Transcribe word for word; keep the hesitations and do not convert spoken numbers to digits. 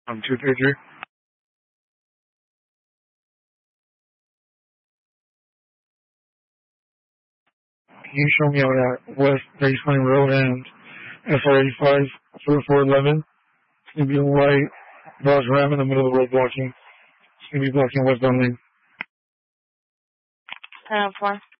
Um, two three three. Can you show me out at West Baseline Road and S R eighty-five four four eleven? It's going to be a white Dodge Ram in the middle of the road blocking. It's going to be blocking westbound lane. ten oh four.